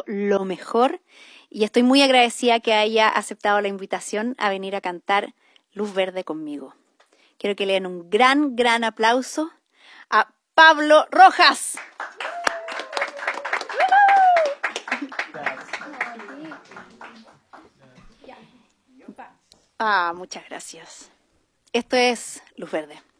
lo mejor y estoy muy agradecida que haya aceptado la invitación a venir a cantar Luz Verde conmigo. Quiero que le den un gran aplauso a Pablo Rojas. Muchas gracias. Esto es Luz Verde.